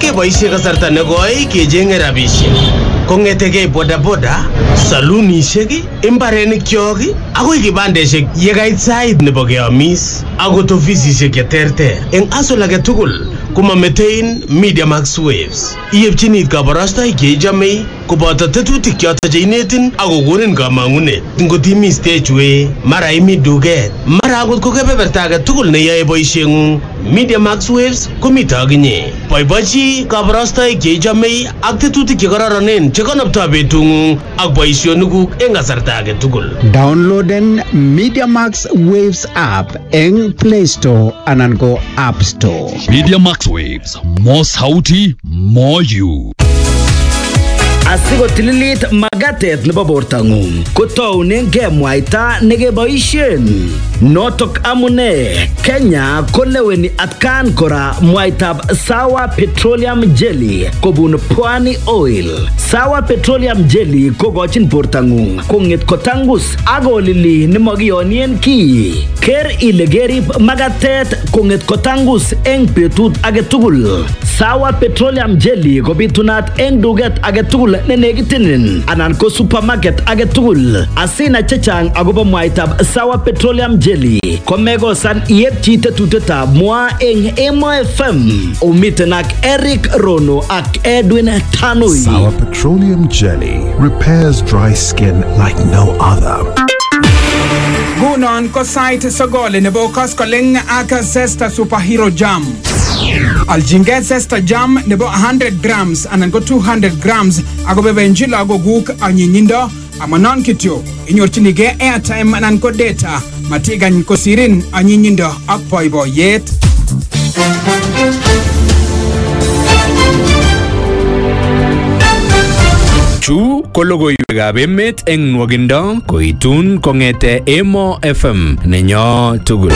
keboishe kasarta negoi kechenge rabishek. Kongetegei bodaboda, salunishek, imbarenik kyok, akoi kibandeshek yekait sait nebo keamis, akot ofisishek cheterter. Eng asol age tugul komametein Media Max Waves. Iyepchini kabarastoik cheichome koboto tetutik choto cheinetin akokonin kamang'unet. Ngot imi stage way, mara imi duket, mara akot ko kebeberta age tugul neyoe boisieng'ung, Media Max Waves komito akinye. Boibochi kabarastoik cheichome ak tetutik chekororonen chekonoptoi betung'ung ak boisionikuk eng kasarta age tugul. Downloaden Media Max Waves app eng Play Store anan ko App Store. Media Max Waves, more sauti, more you. Asiko tililit magatet nebo bortang'ung kotounen mwaita nekeboishen. Notok amune Kenya koleweni atkan kora mwaitab Sawa Petroleum Jelly kobun Pwani Oil. Sawa Petroleum Jelly kokochin bortang'ung kong'et kotangus akolili nemakiyonien ki. Ker ile kerib magatet kong'et kotangus eng betut age tugul. Sawa Petroleum Jelly kobitunat eng duket age tugul nenekitinin anan ko supermarket age tugul. Asina chechang akobo mwaitab Sawa Petroleum Jelly komekosan iyepchi tetutetab mwa eng Emo FM. Umiten ak Eric Rono ak Edwin Tanui. Sawa Petroleum Jelly repairs dry skin like no other. Gunon ko site sogole nebo koskoleng ak Zesta Superhero Jam. Aljinget Zesta Jam nebo 100 grams anan ko 200 grams ako bebenjila ako guk anyinyindo amanon kityo. Inyorchinige airtime anan ko data matigan ko sirin anyinyindo ak boiboiyet. Chu ko logoiwekab emet eng nwogindo koitun kong'ete Emo FM nenyo tugul.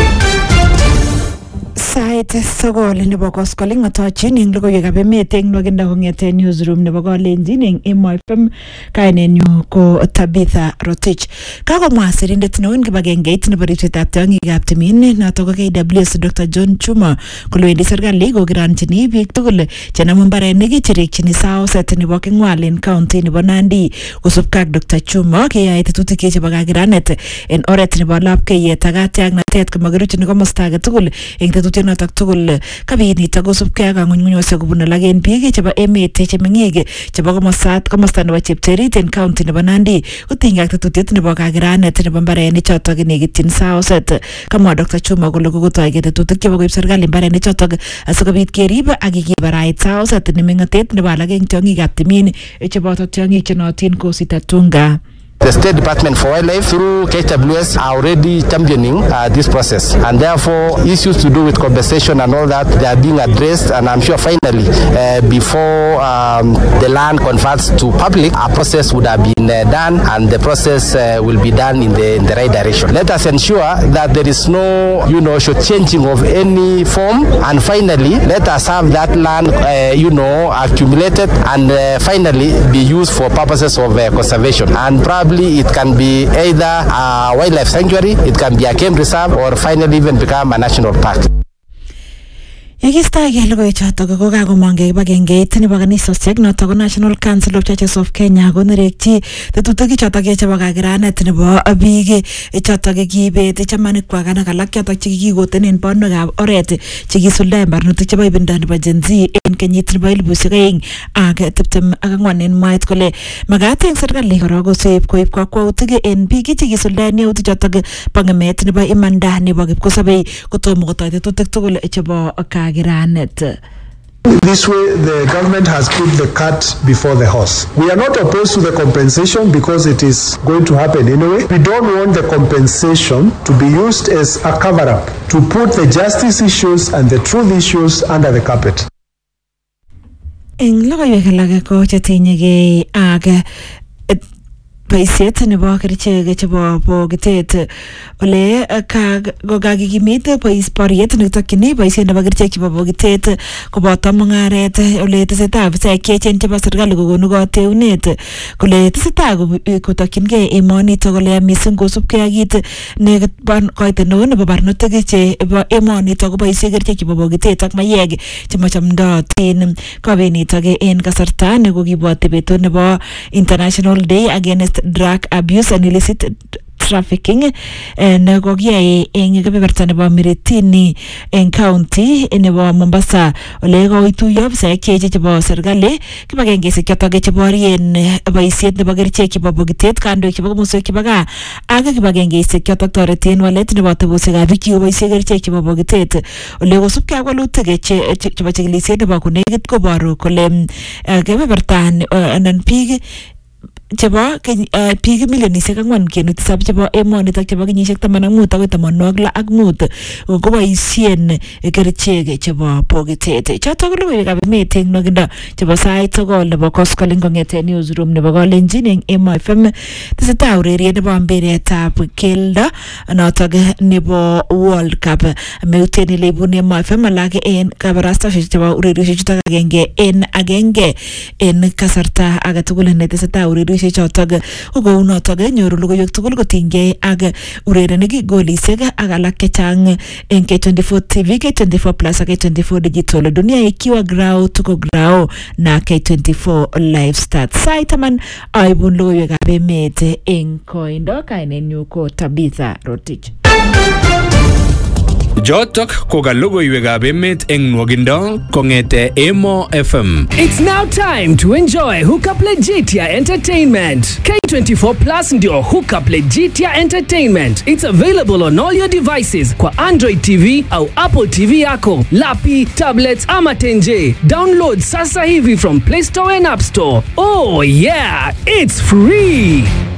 Sait sogol nebo koskoling atochin eng logoiwekab emet eng nwogindo kong'ete newsroom nebo Kalenjin eng Emo FM. Kainenyu ko Tabitha Rotich. Kakomwa sirindet neo eng kibagengeit nebo ripsetab tiong'ikab timin notok ko KWS Dr. John Chuma kole wendi serikali kokironjini biik tugul chenamu mbarenik cherikchini saoset nebo King'wal eng county nebo Nandi. Kosubkei ak Dr. Chuma keyoe tetutik chebo kakiranet en oret nebo lapkeiyet ak katiaknatet komakiruchini komosta age tugul eng tetutik notok tugul. Kabit nitok kosubkei ak ng'unyng'unyosiek kobun alak en biik chebo emet chemeng'ik chebo komosta nebo Chepterit en county nebo Nandi kotinygei ak tetutiet nebo kakiranet nebo mbarenik chotok nekityin saoset. Kamwa Dr. Chuma kole kokotoi tetutik chebo koib serikali mbarenik chotok asikobit kerib ak kibarait saoset nemeng'otet nebo alak eng tiong'ikab timin cheboto tiong'ik chenootin ko Sitatunga. The State Department for Wildlife through KWS are already championing this process, and therefore issues to do with compensation and all that, they are being addressed, and I'm sure finally before the land converts to public, a process would have been done, and the process will be done in the right direction. Let us ensure that there is no shortchanging of any form, and finally let us have that land accumulated and finally be used for purposes of conservation, and probably it can be either a wildlife sanctuary, it can be a game reserve, or finally even become a national park. Yekistaige logoiwek chotok ko kakomongei kibagengeit nebo kanisosiek notok ko National Council of Churches of Kenya konerekchi tetutik chotok chebo kakiranet nebo biik chotok kiibet chamanikwak ak alak chotok chekikikoten bonwekab oret chekisuldae barnotik chebo ibindo nebo Gen Z en kenyit nebo 2024 en mwaet kole magat eng serikali kora koib kakwautik en biik chekisuldae yautik chotok bo ng'emet nebo imanda nebo kipkosabei kotomo kotoi tetutik tugul chebo kakiranet. This way, the government has put the cart before the horse. We are not opposed to the compensation because it is going to happen anyway. We don't want the compensation to be used as a cover-up to put the justice issues and the truth issues under the carpet. Eng logoiwek alak ko chetinyegei ak boisiet nebo kerichek chebo bokitet ole kakikimit boisiet nekitokyini boisiet nebo kerichek chebo bokitet koboto mungaret ole tesetai afisaek cheechen chebo serikali kokonu kateunet kole tesetai kotokyingei emonito kole mising kosubkei ak kit ne koite neo nebo barnotik chebo emonito koboisie kerichek chebo bokitet ak mayek chemachamdotin kabenitok en kasarta nekokibwoti betut nebo International Day Against Drug Abuse and Illicit Trafficking ne kokiyai eng kebeberta nebo Miritini eng county nebo Mombasa ole koituyo afisaek cheechen chebo serikali kibagengeisiek chotok cheborien boisiet nebo kerichek chebo bokitet kandoik chebo komoswek chebo gaa ak kibagengeisiek chotok toreti en walet nebo tebosiekab biik cheboisie kerichek chebo bokitet ole kosubkei ak walutik chebo chikilisiet nebo konekit koboru kole kebeberta anan biik chebo biik milionisiek 4.7 chebo emonitok chebo kenyisiek 15 akoi 65 koboisien kerichek chebo bokitet. Chotok ko logoiwekab emet eng nwakindo chebo sait 9 nebo koskoleng kong'eten newsroom nebo Kalenjin eng Emo FM. Tesetai ureriet nebo mpiretab keldo notok nebo World Cup. Meuten ile ibun Emo FM alak en kabarastosiek chebo ureriosiek chutok agenge en kasarta age tugul netesetai ureriosiek chotok kou notok nyoru logoiwek tugul kotinygei ak urerenik golisiek ak alak chechang en K24 TV, K24 Plus ak K24 Digital. Dunia ikiwa grao tuko grao na K24 Live Start. Saitaman aibun logoiwekab emet en koindo kainenyu ko Tabitha Rotich. Jotok ko ka logoiwekab emet eng nwakindo kong'ete Emo FM. It's now time to enjoy Hookup Legitia Entertainment. K24 Plus ndio Hookup Legitia Entertainment. It's available on all your devices kwa Android TV au Apple TV yako, lapi, tablets ama tenje. Download sasa hivi from Play Store and App Store. Oh yeah, it's free.